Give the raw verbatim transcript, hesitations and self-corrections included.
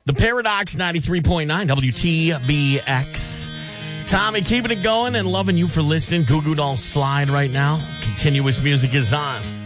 The Paradox ninety-three point nine W T B X. Tommy, keeping it going and loving you for listening. Goo Goo Dolls slide right now. Continuous music is on.